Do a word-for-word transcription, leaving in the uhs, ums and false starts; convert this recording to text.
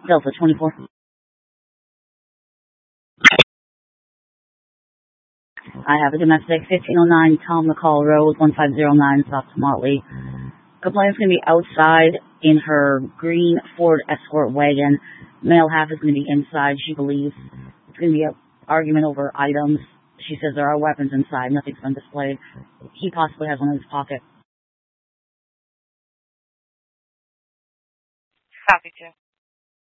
Delta twenty-four. I have a domestic, fifteen oh nine Tom McCall Road, one five zero nine, South Motley. Complaint's going to be outside in her green Ford Escort wagon. Male half is going to be inside, she believes. It's going to be an argument over items. She says there are weapons inside. Nothing's been displayed. He possibly has one in his pocket. Copy, too.